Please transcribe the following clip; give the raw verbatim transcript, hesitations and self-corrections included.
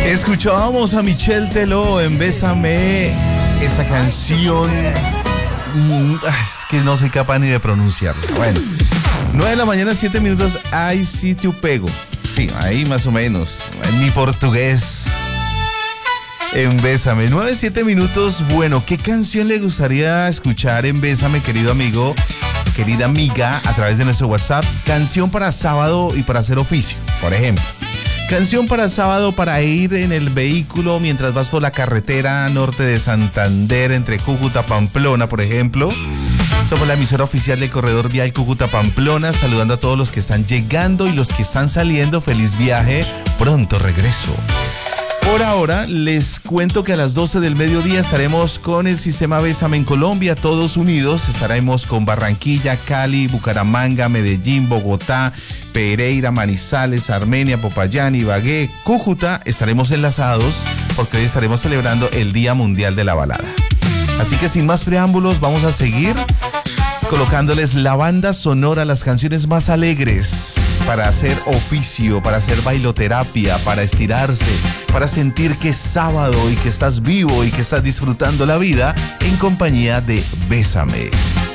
Escuchábamos a Michelle Teló en Bésame, esa canción. Mm, es que no soy capaz ni de pronunciarla. Bueno, nueve de la mañana, siete minutos. Ay, sí te pego. Sí, ahí más o menos. En mi portugués. En Bésame, nueve, siete minutos. Bueno, ¿qué canción le gustaría escuchar en Bésame, querido amigo, querida amiga, a través de nuestro WhatsApp? Canción para sábado y para hacer oficio, por ejemplo. Canción para sábado para ir en el vehículo mientras vas por la carretera norte de Santander entre Cúcuta, Pamplona, por ejemplo. Somos la emisora oficial del Corredor Vial Cúcuta, Pamplona, saludando a todos los que están llegando y los que están saliendo. Feliz viaje, pronto regreso. Por ahora, les cuento que a las doce del mediodía estaremos con el sistema Bésame en Colombia, todos unidos. Estaremos con Barranquilla, Cali, Bucaramanga, Medellín, Bogotá, Pereira, Manizales, Armenia, Popayán, Ibagué, Cúcuta. Estaremos enlazados porque hoy estaremos celebrando el Día Mundial de la Balada. Así que sin más preámbulos, vamos a seguir colocándoles la banda sonora, las canciones más alegres para hacer oficio, para hacer bailoterapia, para estirarse, para sentir que es sábado y que estás vivo y que estás disfrutando la vida en compañía de Bésame.